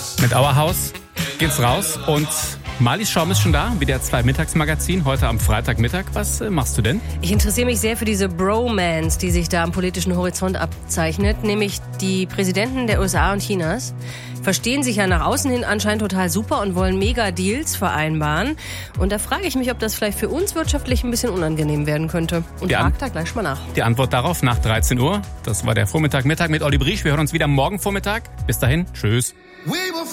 Mit Auerhaus geht's raus und Marlies Schaum ist schon da, WDR 2 Mittagsmagazin, heute am Freitagmittag. Was machst du denn? Ich interessiere mich sehr für diese Bromance, die sich da am politischen Horizont abzeichnet, nämlich die Präsidenten der USA und Chinas verstehen sich ja nach außen hin anscheinend total super und wollen Mega-Deals vereinbaren. Und da frage ich mich, ob das vielleicht für uns wirtschaftlich ein bisschen unangenehm werden könnte. Und frag da gleich mal nach. Die Antwort darauf nach 13 Uhr. Das war der Vormittag-Mittag mit Olli Briesch. Wir hören uns wieder morgen Vormittag. Bis dahin, tschüss.